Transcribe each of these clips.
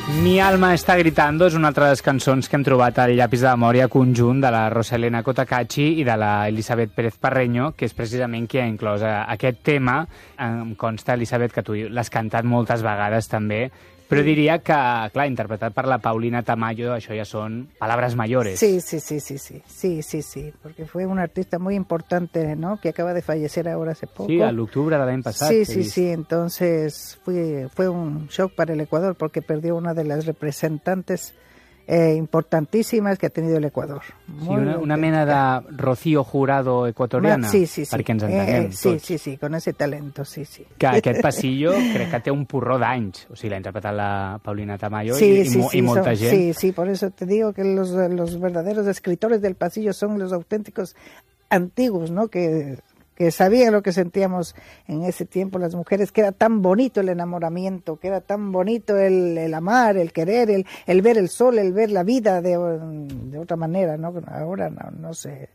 Mi alma està gritando és una altra de les cançons que hem trobat al llapis de memòria conjunt de la Rosalena Cotacachi i de la Elisabet Pérez Parreño, que és precisament qui ha inclòs aquest tema. Em consta, Elisabet, que tu l'has cantat moltes vegades també, però diria que, clar, interpretat per la Paulina Tamayo, això ya son palabras mayores. Sí, porque fue una artista muy importante, ¿no? Que acaba de fallecer ahora hace poco. Sí, al octubre de l'any passat. Sí, entonces fue un shock para el Ecuador porque perdió una de las representantes importantíssimes que ha tenido el Ecuador. Sí, una mena de Rocío Jurado equatoriana, perquè ens entenem tots. Sí, con ese talento, sí. Que aquest passillo crec que té un porró d'anys, o sigui, l'ha interpretat la Paulina Tamayo i molta gent. Sí, por eso te digo que los verdaderos escritores del pasillo son los auténticos antiguos, ¿no? Que sabían lo que sentíamos en ese tiempo las mujeres, que era tan bonito el enamoramiento, que era tan bonito el amar, el querer, el ver el sol, el ver la vida de otra manera, ¿no? Ahora no sé,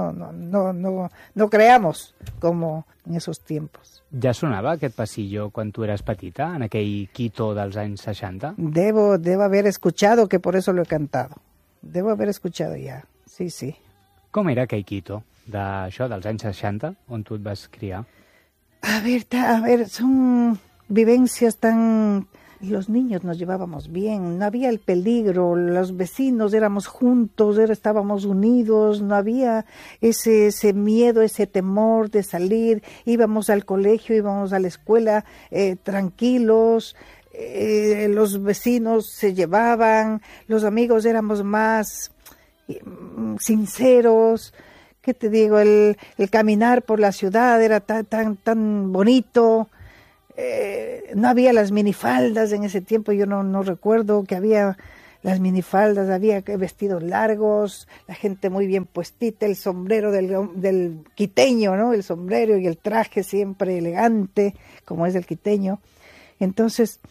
no creamos como en esos tiempos. Ja sonava aquest passillo quan tu eres petita, en aquell Quito dels anys 60? Debo haber escuchado, que por eso lo he cantado. Debo haber escuchado ya, sí. Com era aquell Quito? D'això, dels anys 60, on tu et vas criar? A ver, son vivencias tan... Los niños nos llevábamos bien, no había el peligro, los vecinos éramos juntos, estábamos unidos, no había ese miedo, ese temor de salir, íbamos al colegio, íbamos a la escuela tranquilos, los vecinos se llevaban, los amigos éramos más sinceros. ¿Qué te digo? El caminar por la ciudad era tan bonito. No había las minifaldas en ese tiempo, yo no recuerdo que había las minifaldas, había vestidos largos, la gente muy bien puestita, el sombrero del quiteño, ¿no? El sombrero y el traje siempre elegante, como es el quiteño. Entonces,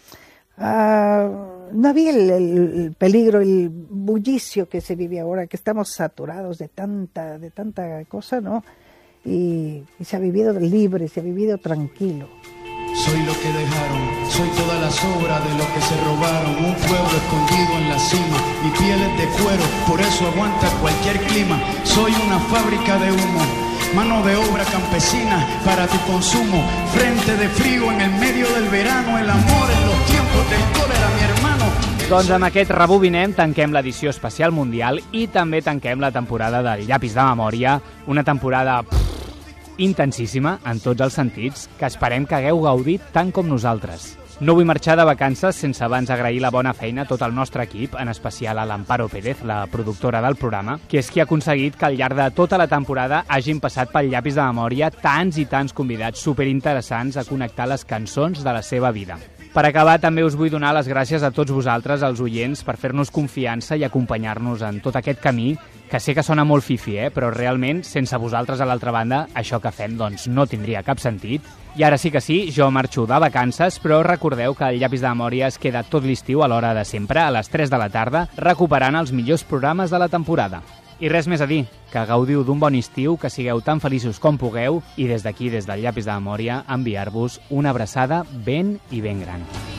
no había el peligro, el bullicio que se vive ahora, que estamos saturados de tanta cosa, ¿no? Y se ha vivido libre, se ha vivido tranquilo. Soy lo que dejaron, soy toda la sobra de lo que se robaron. Un pueblo escondido en la cima, mi piel es de cuero, por eso aguanta cualquier clima. Soy una fábrica de humo, mano de obra campesina para tu consumo. Frente de frío en el medio del verano, el amor en los tiempos del cólera, mi hermano. Doncs amb aquest rebobinem tanquem l'edició especial mundial i també tanquem la temporada del Llapis de Memòria, una temporada intensíssima en tots els sentits, que esperem que hagueu gaudit tant com nosaltres. No vull marxar de vacances sense abans agrair la bona feina a tot el nostre equip, en especial a l'Amparo Pérez, la productora del programa, que és qui ha aconseguit que al llarg de tota la temporada hagin passat pel Llapis de Memòria tants i tants convidats superinteressants a connectar les cançons de la seva vida. Per acabar, també us vull donar les gràcies a tots vosaltres, els oients, per fer-nos confiança i acompanyar-nos en tot aquest camí, que sé que sona molt fifi, però realment, sense vosaltres a l'altra banda, això que fem doncs, no tindria cap sentit. I ara sí que sí, jo marxo de vacances, però recordeu que el Llapis de Memòria es queda tot l'estiu a l'hora de sempre, a les 3 de la tarda, recuperant els millors programes de la temporada. I res més a dir, que gaudiu d'un bon estiu, que sigueu tan feliços com pugueu i des d'aquí, des del Llapis de Memòria, enviar-vos una abraçada ben i ben gran.